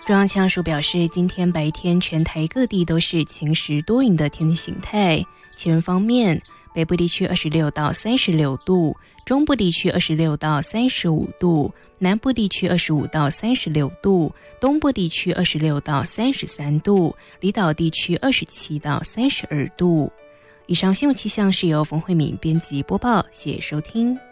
中央气象署表示，今天白天全台各地都是晴时多云的天气形态。气温方面，北部地区26到36度，中部地区26到35度，南部地区25到36度，东部地区26到33度，离岛地区27到32度。以上新闻气象是由冯慧敏编辑播报，谢谢收听。